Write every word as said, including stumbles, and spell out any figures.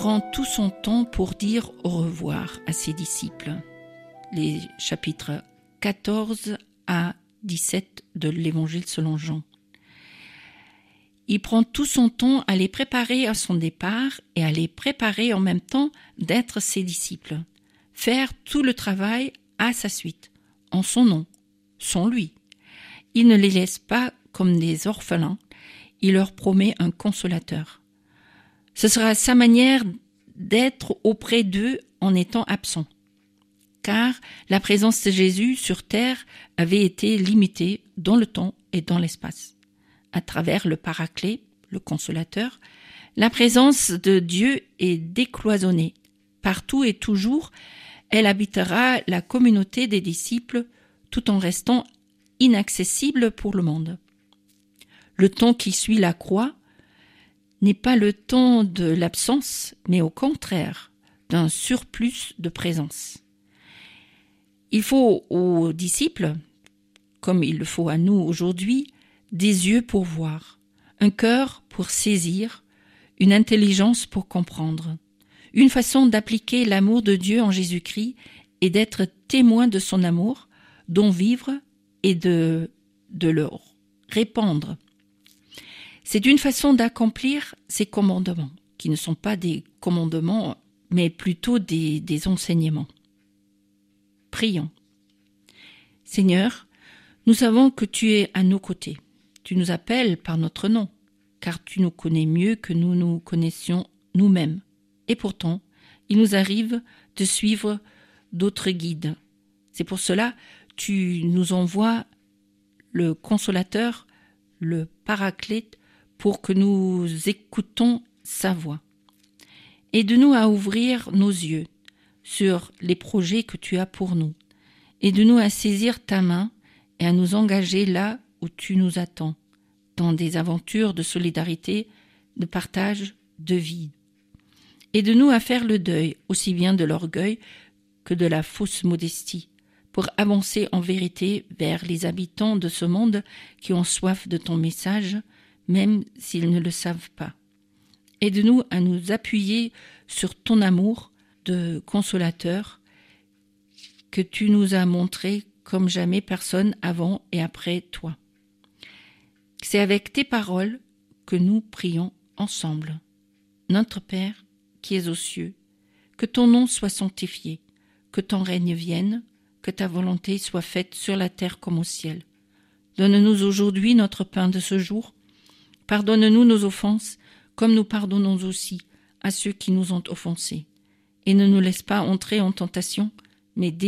prend tout son temps pour dire au revoir à ses disciples. Les chapitres quatorze à dix-sept de l'Évangile selon Jean. Il prend tout son temps à les préparer à son départ et à les préparer en même temps d'être ses disciples. Faire tout le travail à sa suite, en son nom, sans lui. Il ne les laisse pas comme des orphelins, il leur promet un consolateur. Ce sera sa manière d'être auprès d'eux en étant absent. Car la présence de Jésus sur terre avait été limitée dans le temps et dans l'espace. À travers le Paraclet, le Consolateur, la présence de Dieu est décloisonnée. Partout et toujours, elle habitera la communauté des disciples tout en restant inaccessible pour le monde. Le temps qui suit la croix n'est pas le temps de l'absence, mais au contraire, d'un surplus de présence. Il faut aux disciples, comme il le faut à nous aujourd'hui, des yeux pour voir, un cœur pour saisir, une intelligence pour comprendre, une façon d'appliquer l'amour de Dieu en Jésus-Christ et d'être témoin de son amour, d'en vivre et de, de le répandre. C'est une façon d'accomplir ces commandements, qui ne sont pas des commandements, mais plutôt des, des enseignements. Prions. Seigneur, nous savons que tu es à nos côtés. Tu nous appelles par notre nom, car tu nous connais mieux que nous nous connaissions nous-mêmes. Et pourtant, il nous arrive de suivre d'autres guides. C'est pour cela que tu nous envoies le Consolateur, le Paraclète, pour que nous écoutons sa voix. Aide-nous à ouvrir nos yeux sur les projets que tu as pour nous. Aide-nous à saisir ta main et à nous engager là où tu nous attends, dans des aventures de solidarité, de partage, de vie. Aide-nous à faire le deuil, aussi bien de l'orgueil que de la fausse modestie, pour avancer en vérité vers les habitants de ce monde qui ont soif de ton message, même s'ils ne le savent pas. Aide-nous à nous appuyer sur ton amour de consolateur que tu nous as montré comme jamais personne avant et après toi. C'est avec tes paroles que nous prions ensemble. Notre Père, qui es aux cieux, que ton nom soit sanctifié, que ton règne vienne, que ta volonté soit faite sur la terre comme au ciel. Donne-nous aujourd'hui notre pain de ce jour. Pardonne-nous nos offenses, comme nous pardonnons aussi à ceux qui nous ont offensés. Et ne nous laisse pas entrer en tentation, mais